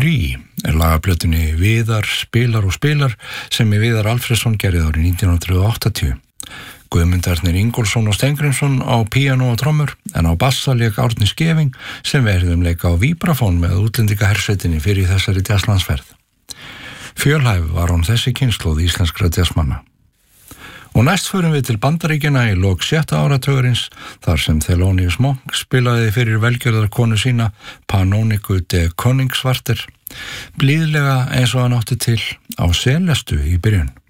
Brí er lagaplötunni Viðar spilar og spilar sem Viðar Alfreðsson gerði árið 1980. Guðmund Ernir Ingólfsson og Steingrímsson á píanó og trommur en á bassa lék Árni Skeving sem verðum leika á víbrafón með útlendingahersveitinni fyrir þessari jazzlandsferð. Fjölhæf var hún þessi kynslóð íslenskra jazzmanna. Og næst förum við til Bandaríkjanna í lok 7. áratugarins þar sem Thelonious Monk spilaði fyrir velgjörðarkonu sína Panoniku de Koningsvarter blíðlega eins og hann átti til á Selestu í byrjun.